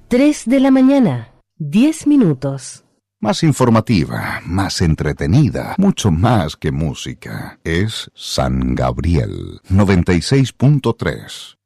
3 de la mañana, 10 minutos. Más informativa, más entretenida, mucho más que música. Es San Gabriel 96.3.